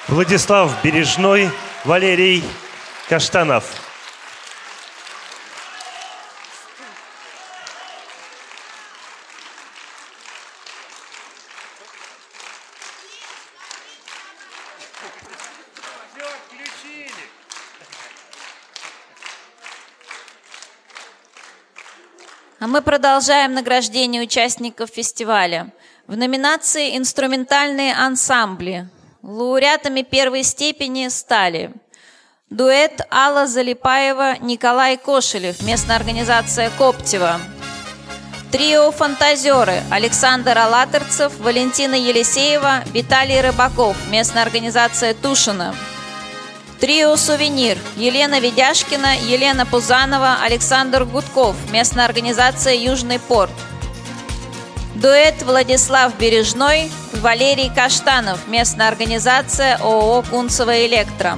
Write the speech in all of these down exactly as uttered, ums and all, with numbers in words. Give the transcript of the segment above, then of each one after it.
Владислав Бережной, Валерий Каштанов. А мы продолжаем награждение участников фестиваля. В номинации «Инструментальные ансамбли» лауреатами первой степени стали дуэт Алла Залипаева, Николай Кошелев, местная организация Коптева, трио «Фантазеры» Александр Алаторцев, Валентина Елисеева, Виталий Рыбаков, местная организация Тушино, трио «Сувенир» Елена Ведяшкина, Елена Пузанова, Александр Гудков, местная организация Южный порт. Дуэт Владислав Бережной, Валерий Каштанов, местная организация ООО «Кунцево Электро».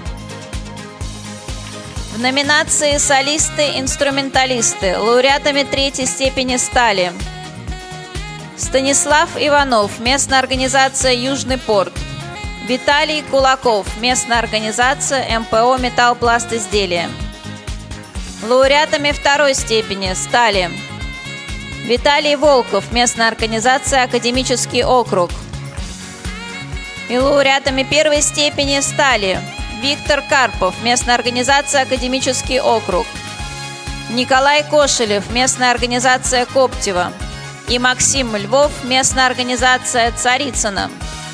В номинации «Солисты-инструменталисты» лауреатами третьей степени стали Станислав Иванов, местная организация Южный порт, Виталий Кулаков, местная организация эм пэ о «Металлпласт изделия». Лауреатами второй степени стали Виталий Волков, местная организация «Академический округ». И лауреатами первой степени стали Виктор Карпов, местная организация «Академический округ», Николай Кошелев, местная организация Коптева, и Максим Львов, местная организация Царицына.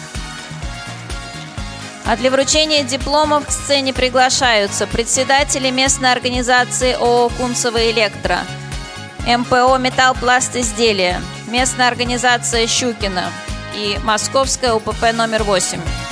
А для вручения дипломов к сцене приглашаются председатели местной организации ООО «Кунцево Электро», эм пэ о «Металлпласт изделия», местная организация Щукина и Московская УПП номер восемь.